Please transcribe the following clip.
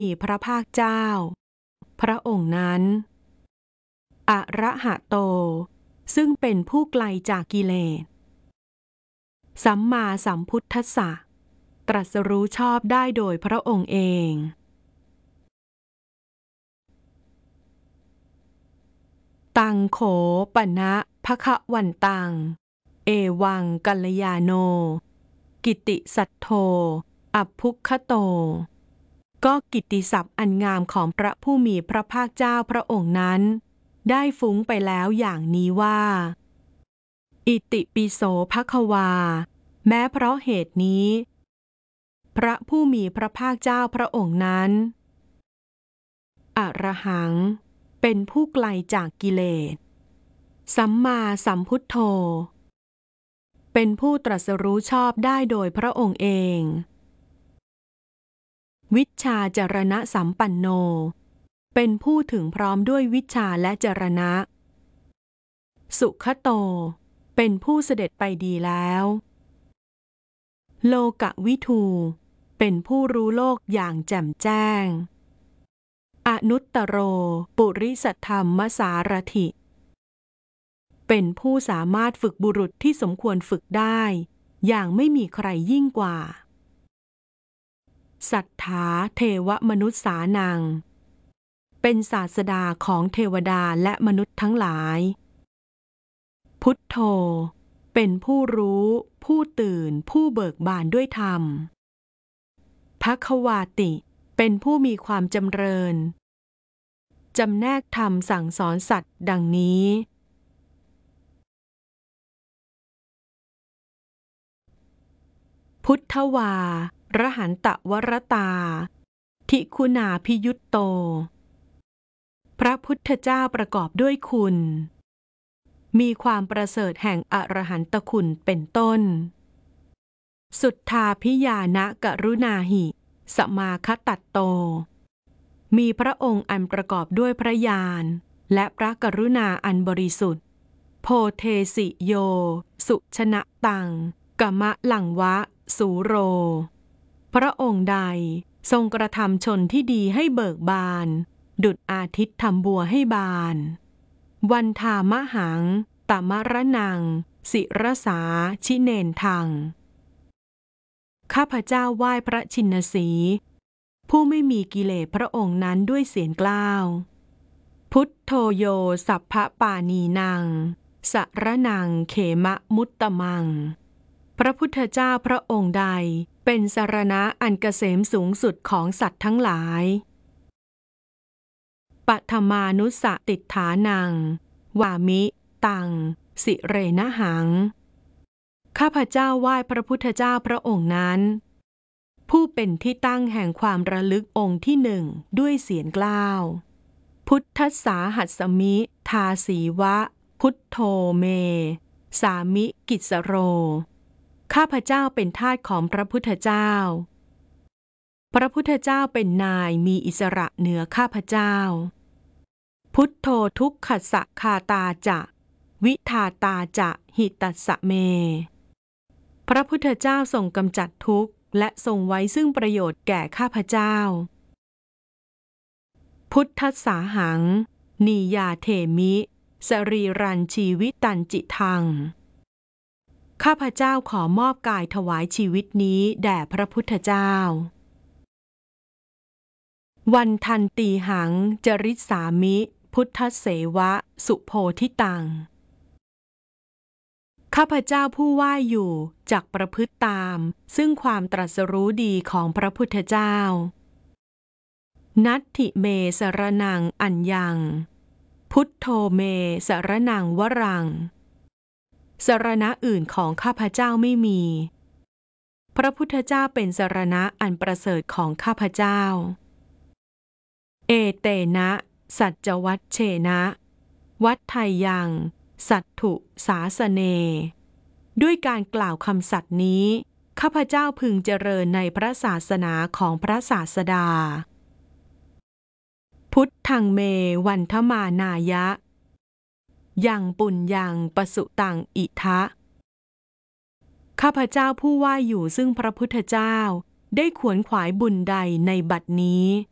มีพระภาคเจ้าพระองค์นั้นอะระหะโตซึ่งเป็นผู้ไกลจากกิเลสสัมมาสัมพุทธัสสะตรัสรู้ชอบได้โดยพระองค์เองตังโขปนะภคะวันตังเอวังกัลยาโนกิตติสัทโธอัพพุคโตก็กิตติศัพท์อันงามของพระผู้มีพระภาคเจ้าพระองค์นั้นได้ฟุ้งไปแล้วอย่างนี้ว่าอิติปิโสภควาแม้เพราะเหตุนี้พระผู้มีพระภาคเจ้าพระองค์นั้นอรหังเป็นผู้ไกลจากกิเลสสัมมาสัมพุทโธเป็นผู้ตรัสรู้ชอบได้โดยพระองค์เองวิชชาจรณะสัมปันโนเป็นผู้ถึงพร้อมด้วยวิชชาและจรณะสุขโตเป็นผู้เสด็จไปดีแล้วโลกวิทูเป็นผู้รู้โลกอย่างแจ่มแจ้งอนุตตโรปุริสธรรมสารถิเป็นผู้สามารถฝึกบุรุษที่สมควรฝึกได้อย่างไม่มีใครยิ่งกว่าสัทธาเทวมนุษสานังเป็นศาสดาของเทวดาและมนุษย์ทั้งหลายพุทโธเป็นผู้รู้ผู้ตื่นผู้เบิกบานด้วยธรรมภควาติเป็นผู้มีความจำเริญจำแนกธรรมสั่งสอนสัตว์ดังนี้พุทธวารหันตวรตาทิคุณาภิยุตโตพระพุทธเจ้าประกอบด้วยคุณมีความประเสริฐแห่งอรหันตคุณเป็นต้นสุทธาภิญาณกรุณาหิสมาคตัตโตมีพระองค์อันประกอบด้วยพระญาณและพระกรุณาอันบริสุทธิ์โพเทสิโยสุชนะตังกมะลังวะสูโรพระองค์ใดทรงกระทำชนที่ดีให้เบิกบานดุจอาทิตย์ทำบัวให้บานวันทามหังตมรนังศิรสาชิเนนทังข้าพเจ้าไหว้พระชินสีผู้ไม่มีกิเลสพระองค์นั้นด้วยเสียงกล้าวพุทโธโยสัพพปานีนังสรนังเขมะมุตตมังพระพุทธเจ้าพระองค์ใดเป็นสรณะอันเกษมสูงสุดของสัตว์ทั้งหลายปัทมานุสติฏฐานังวามิตังสิเรนะหังข้าพเจ้าไหว้พระพุทธเจ้าพระองค์นั้นผู้เป็นที่ตั้งแห่งความระลึกองค์ที่หนึ่งด้วยเสียงกล้าวพุทธัสสาหัสมิทาสีวะพุทโธเมสามิกิสโรข้าพเจ้าเป็นทาสของพระพุทธเจ้าพระพุทธเจ้าเป็นนายมีอิสระเหนือข้าพเจ้าพุทโธทุกขัสสะคาตาจะวิทาตาจะหิตัสสะเมพระพุทธเจ้าทรงกำจัดทุกข์และทรงไว้ซึ่งประโยชน์แก่ข้าพเจ้าพุทธัสสาหังนียาเทมิสรีรันชีวิตันจิทังข้าพเจ้าขอมอบกายถวายชีวิตนี้แด่พระพุทธเจ้าวันทันตีหังจริสามิพุทธเสวะสุโพธิตังข้าพเจ้าผู้ไหว้อยู่จักประพฤติตามซึ่งความตรัสรู้ดีของพระพุทธเจ้านัตถิเมสรนังอัญญังพุทโธเมสรนังวรังสรณะอื่นของข้าพเจ้าไม่มีพระพุทธเจ้าเป็นสรณะอันประเสริฐของข้าพเจ้าเอเตนะสัจวัชเชนะวัฏไทยังสัตถุสาสเนด้วยการกล่าวคำสัตย์นี้ข้าพเจ้าพึงเจริญในพระศาสนาของพระศาสดาพุทธังเมวันทมานายะยังปุญญังปสุตังอิทะข้าพเจ้าผู้ว่าอยู่ซึ่งพระพุทธเจ้าได้ขวนขวายบุญใดในบัดนี้